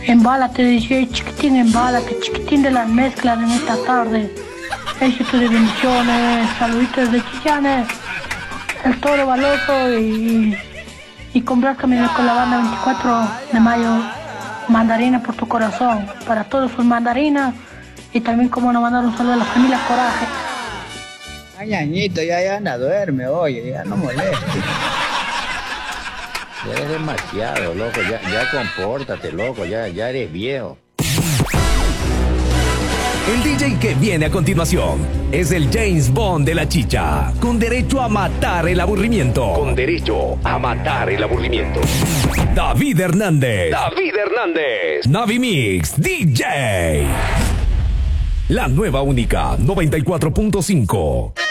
Embálate, DJ chiquitín, embálate, chiquitín de las mezclas en esta tarde. Éxito de bendiciones, saluditos de Chichanes, el Toro Baloso y complázcame con la banda 24 de mayo, Mandarina por tu corazón, para todos sus mandarinas y también como nos mandar un saludo a la familia Coraje. Ay, ñañito, ya anda, duerme, oye, ya no moleste. Ya eres demasiado, loco, ya compórtate, loco, ya eres viejo. El DJ que viene a continuación es el James Bond de la chicha, con derecho a matar el aburrimiento. Con derecho a matar el aburrimiento. David Hernández. Navi Mix DJ. La nueva única 94.5.